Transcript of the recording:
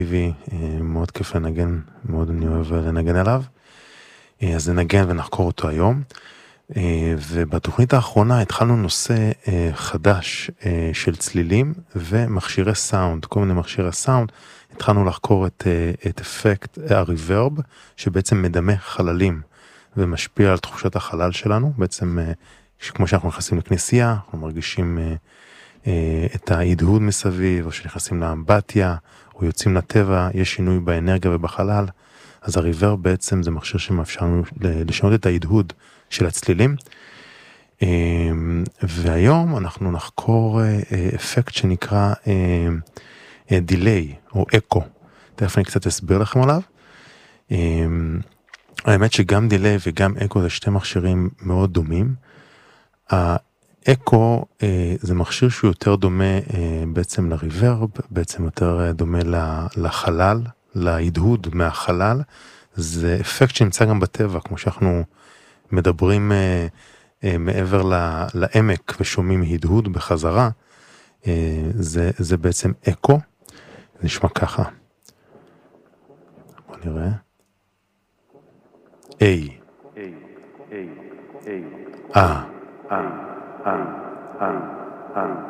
טבעי, מאוד כיף לנגן, מאוד אני אוהב לנגן עליו. אז ננגן ונחקור אותו היום. ובתוכנית האחרונה התחלנו נושא חדש של צלילים ומכשירי סאונד, כל מיני מכשירי סאונד. התחלנו לחקור את אפקט הריברב, שבעצם מדמה חללים ומשפיע על תחושת החלל שלנו. בעצם, כמו שאנחנו נכנסים לכנסייה, אנחנו מרגישים את ההדהוד מסביב, או שנכנסים לאמבטיה, או יוצאים לטבע, יש שינוי באנרגיה ובחלל. אז הריברב בעצם זה מכשיר שמאפשר לנו לשנות את ההדהוד של הצלילים. והיום אנחנו נחקור אפקט שנקרא דיליי או אקו. תכף אני קצת אסביר לכם עליו. האמת שגם דיליי וגם אקו זה שתי מכשירים מאוד דומים. האקו זה מכשיר שהוא יותר דומה בעצם לריברב, בעצם יותר דומה לחלל, להדהוד מהחלל. זה אפקט שנמצא גם בטבע, כמו שאנחנו מדברים מעבר לעמק ושומעים הדהוד בחזרה, זה בעצם אקו. נשמע ככה. בוא נראה. A.